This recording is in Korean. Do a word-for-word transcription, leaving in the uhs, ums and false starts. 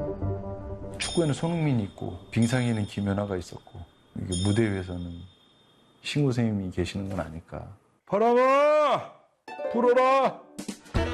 축구에는 손흥민이 있고 빙상에는 김연아가 있었고 이게 무대 위에서는 신고 선생님이 계시는 건 아닐까. 바람아 불어라.